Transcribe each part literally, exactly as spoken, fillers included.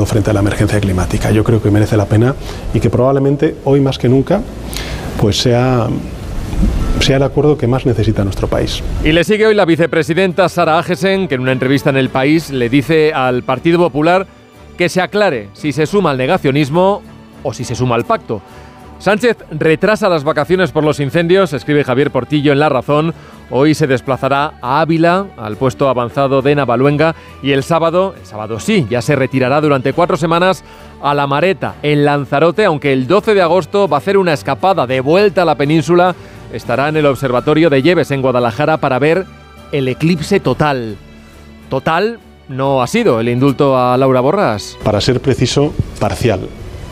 dado frente a la emergencia climática. Yo creo que merece la pena y que probablemente hoy más que nunca pues sea, sea el acuerdo que más necesita nuestro país. Y le sigue hoy la vicepresidenta Sara Agesen, que en una entrevista en El País le dice al Partido Popular que se aclare si se suma al negacionismo o si se suma al pacto. Sánchez retrasa las vacaciones por los incendios, escribe Javier Portillo en La Razón. Hoy se desplazará a Ávila, al puesto avanzado de Navaluenga, y el sábado, el sábado sí, ya se retirará durante cuatro semanas a La Mareta, en Lanzarote, aunque el doce de agosto va a hacer una escapada de vuelta a la península. Estará en el Observatorio de Lleves, en Guadalajara, para ver el eclipse total. Total no ha sido el indulto a Laura Borràs. Para ser preciso, parcial.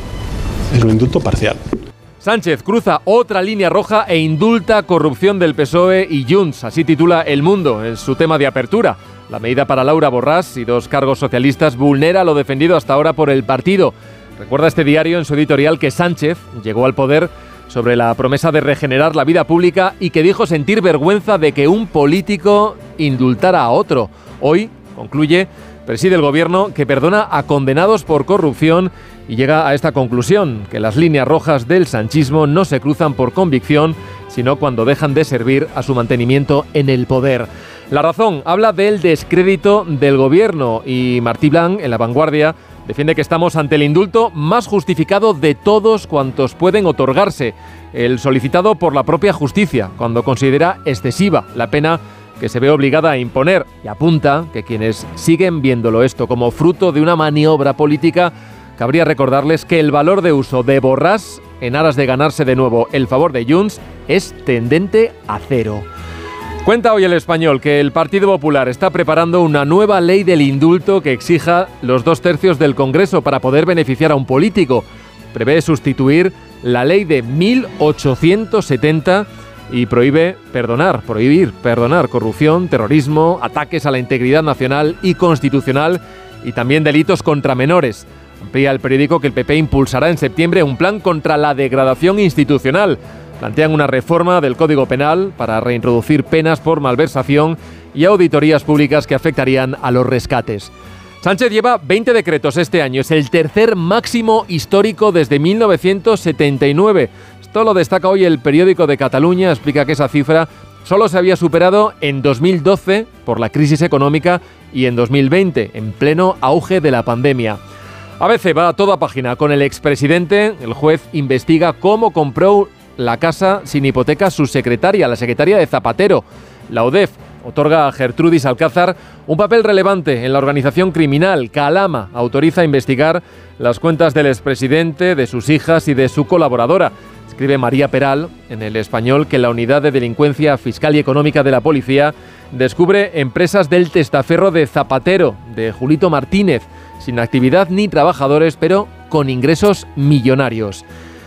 Es un indulto parcial. Sánchez cruza otra línea roja e indulta corrupción del P S O E y Junts, así titula El Mundo, en su tema de apertura. La medida para Laura Borràs y dos cargos socialistas vulnera lo defendido hasta ahora por el partido. Recuerda este diario en su editorial que Sánchez llegó al poder sobre la promesa de regenerar la vida pública y que dijo sentir vergüenza de que un político indultara a otro. Hoy, concluye, preside el gobierno que perdona a condenados por corrupción y llega a esta conclusión, que las líneas rojas del sanchismo no se cruzan por convicción, sino cuando dejan de servir a su mantenimiento en el poder. La Razón habla del descrédito del gobierno y Martí Blanc, en La Vanguardia, defiende que estamos ante el indulto más justificado de todos cuantos pueden otorgarse, el solicitado por la propia justicia, cuando considera excesiva la pena que se ve obligada a imponer, y apunta que quienes siguen viéndolo esto como fruto de una maniobra política, cabría recordarles que el valor de uso de Borràs, en aras de ganarse de nuevo el favor de Junts, es tendente a cero. Cuenta hoy El Español que el Partido Popular está preparando una nueva ley del indulto que exija los dos tercios del Congreso para poder beneficiar a un político. Prevé sustituir la ley de mil ochocientos setenta y prohíbe perdonar, prohibir perdonar corrupción, terrorismo, ataques a la integridad nacional y constitucional y también delitos contra menores. Amplía el periódico que el P P impulsará en septiembre un plan contra la degradación institucional. Plantean una reforma del Código Penal para reintroducir penas por malversación y auditorías públicas que afectarían a los rescates. Sánchez lleva veinte decretos este año, es el tercer máximo histórico desde mil novecientos setenta y nueve. Esto lo destaca hoy el periódico de Cataluña, explica que esa cifra solo se había superado en dos mil doce por la crisis económica y en dos mil veinte, en pleno auge de la pandemia. A B C va a toda página con el expresidente. El juez investiga cómo compró la casa sin hipoteca su secretaria, la secretaria de Zapatero. La U D E F otorga a Gertrudis Alcázar un papel relevante en la organización criminal. Calama autoriza a investigar las cuentas del expresidente, de sus hijas y de su colaboradora. Escribe María Peral en El Español que la Unidad de Delincuencia Fiscal y Económica de la Policía descubre empresas del testaferro de Zapatero, de Julito Martínez, sin actividad ni trabajadores, pero con ingresos millonarios.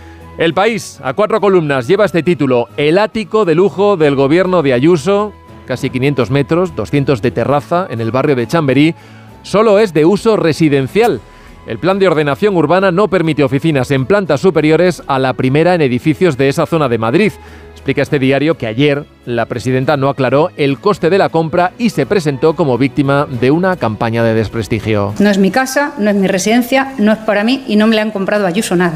El País, a cuatro columnas, lleva este título: El ático de lujo del gobierno de Ayuso, casi quinientos metros, doscientos de terraza, en el barrio de Chamberí, solo es de uso residencial. El plan de ordenación urbana no permite oficinas en plantas superiores a la primera en edificios de esa zona de Madrid. Explica este diario que ayer la presidenta no aclaró el coste de la compra y se presentó como víctima de una campaña de desprestigio. No es mi casa, no es mi residencia, no es para mí y no me le han comprado a Ayuso nada.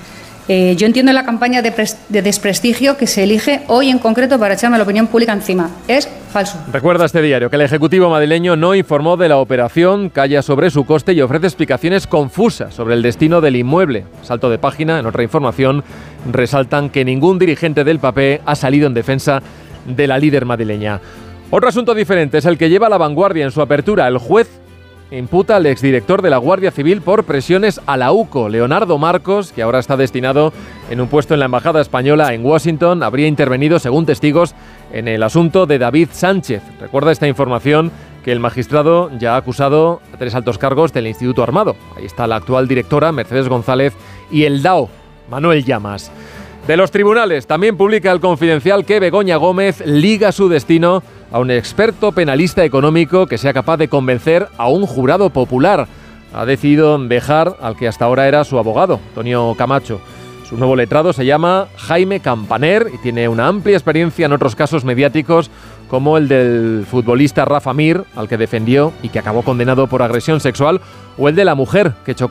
Eh, yo entiendo la campaña de, pres- de desprestigio que se elige hoy en concreto para echarme a la opinión pública encima. Es falso. Recuerda este diario que el Ejecutivo madrileño no informó de la operación, calla sobre su coste y ofrece explicaciones confusas sobre el destino del inmueble. Salto de página, en otra información, resaltan que ningún dirigente del P P ha salido en defensa de la líder madrileña. Otro asunto diferente es el que lleva La Vanguardia en su apertura. El juez imputa al exdirector de la Guardia Civil por presiones a la U C O. Leonardo Marcos, que ahora está destinado en un puesto en la Embajada Española en Washington, habría intervenido, según testigos, en el asunto de David Sánchez. Recuerda esta información que el magistrado ya ha acusado a tres altos cargos del Instituto Armado. Ahí está la actual directora, Mercedes González, y el D A O, Manuel Llamas. De los tribunales, también publica El Confidencial que Begoña Gómez liga su destino a un experto penalista económico que sea capaz de convencer a un jurado popular. Ha decidido dejar al que hasta ahora era su abogado, Antonio Camacho. Su nuevo letrado se llama Jaime Campaner y tiene una amplia experiencia en otros casos mediáticos como el del futbolista Rafa Mir, al que defendió y que acabó condenado por agresión sexual, o el de la mujer que chocó